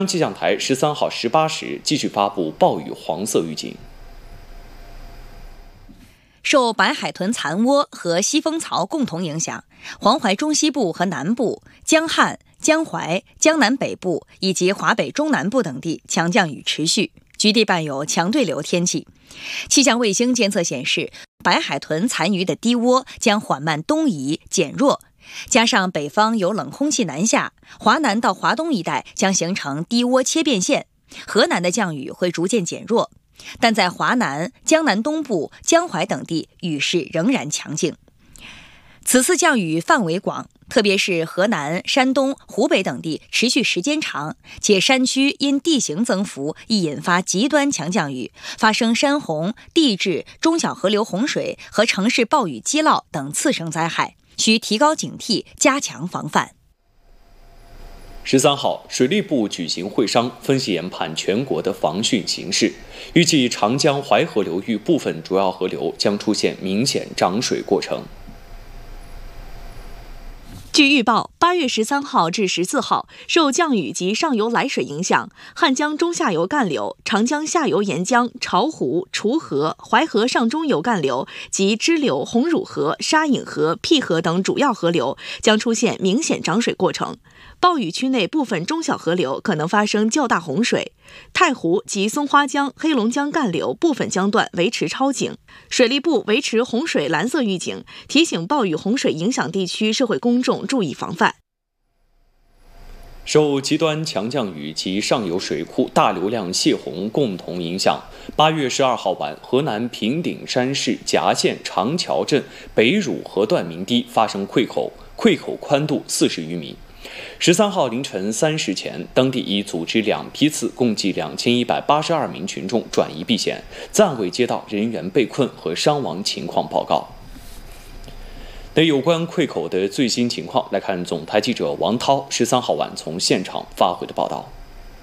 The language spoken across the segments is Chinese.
气象台13号18时继续发布暴雨黄色预警。 受白海豚残涡和西风槽共同影响，黄淮中西部和南部、江汉、江淮、江南北部以及华北中南部等地强降雨持续，局地伴有强对流天气。气象卫星监测显示，白海豚残余的低涡将缓慢东移减弱，加上北方有冷空气南下，华南到华东一带将形成低涡切变线，河南的降雨会逐渐减弱，但在华南、江南东部、江淮等地雨势仍然强劲。此次降雨范围广，特别是河南、山东、湖北等地持续时间长，且山区因地形增幅易引发极端强降雨，发生山洪、地质、中小河流洪水和城市暴雨积涝等次生灾害，需提高警惕，加强防范。 13号，水利部举行会商，分析研判全国的防汛形势，预计长江、淮河流域部分主要河流将出现明显涨水过程。 据预报，8月13号至14号，受降雨及上游来水影响，汉江中下游干流、长江下游沿江、巢湖、滁河、淮河上中游干流及支流红乳河、沙引河、辟河等主要河流将出现明显涨水过程。暴雨区内部分中小河流可能发生较大洪水，太湖及松花江、黑龙江干流部分江段维持超警。水利部维持洪水蓝色预警，提醒暴雨洪水影响地区社会公众注意防范。 受极端强降雨及上游水库大流量泄洪共同影响，8月12号晚，河南平顶山市夹县长桥镇北汝河段明堤发生溃口，溃口宽度40余米。13号凌晨3时前，当地已组织2批次，共计2182名群众转移避险，暂未接到人员被困和伤亡情况报告。那有关溃口的最新情况，来看总台记者王涛13号晚从现场发回的报道。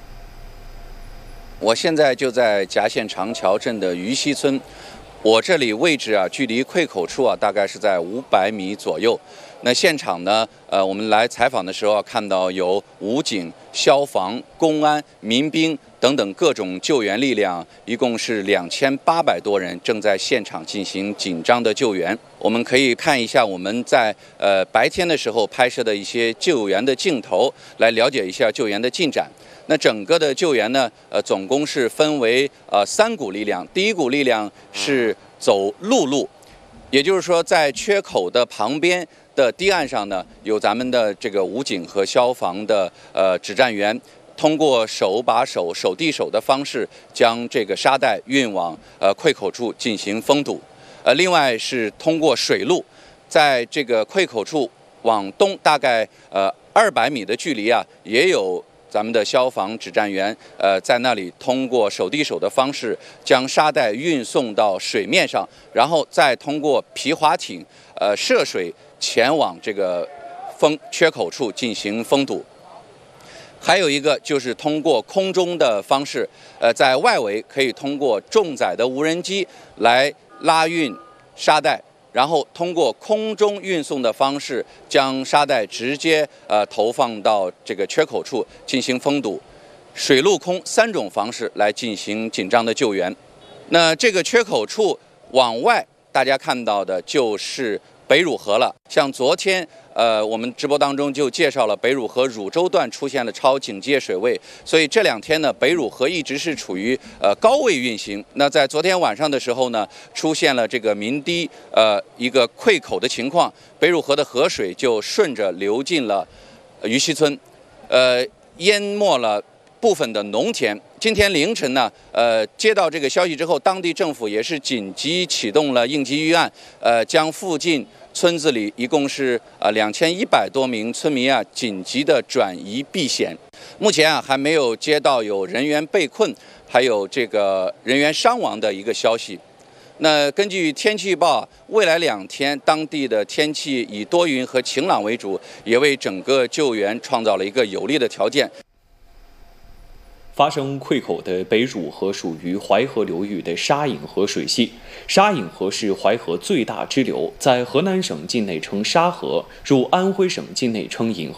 我现在就在夹县长桥镇的于溪村，我这里位置距离溃口处大概是在500米左右。那现场呢，我们来采访的时候看到有武警、消防、公安、民兵等等各种救援力量，一共是2800多人正在现场进行紧张的救援。我们可以看一下我们在白天的时候拍摄的一些救援的镜头，来了解一下救援的进展。那整个的救援呢，总共是分为3股力量。第一股力量是走陆路，也就是说在缺口的旁边的堤岸上呢，有咱们的这个武警和消防的指战员，通过手把手、手递手的方式，将这个沙袋运往溃口处进行封堵。另外是通过水路，在这个溃口处往东大概200米的距离也有咱们的消防指战员在那里通过手递手的方式将沙袋运送到水面上，然后再通过皮划艇涉水前往这个缺口处进行封堵。还有一个就是通过空中的方式，在外围可以通过重载的无人机来拉运沙袋，然后通过空中运送的方式将沙袋直接投放到这个缺口处进行封堵。水陆空3种方式来进行紧张的救援。那这个缺口处往外大家看到的就是北汝河了。像昨天我们直播当中就介绍了北汝河汝州段出现了超警戒水位，所以这2天呢，北汝河一直是处于高位运行。那在昨天晚上的时候呢，出现了这个明堤一个溃口的情况，北汝河的河水就顺着流进了于溪村，淹没了部分的农田。今天凌晨呢，接到这个消息之后，当地政府也是紧急启动了应急预案，将附近村子里一共是2100多名村民紧急的转移避险。目前还没有接到有人员被困，还有这个人员伤亡的一个消息。那根据天气预报，未来2天当地的天气以多云和晴朗为主，也为整个救援创造了一个有利的条件。 发生溃口的北汝河属于淮河流域的沙引河水系，沙引河是淮河最大支流，在河南省境内称沙河，入安徽省境内称引河。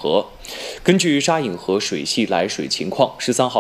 根据沙引河水系来水情况，13号